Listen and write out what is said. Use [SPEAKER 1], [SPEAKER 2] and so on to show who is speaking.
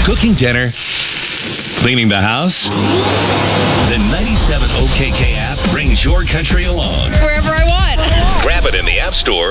[SPEAKER 1] Cooking dinner? Cleaning the house? The 97 OKK app brings your country along.
[SPEAKER 2] Wherever I want.
[SPEAKER 1] Grab it in the App Store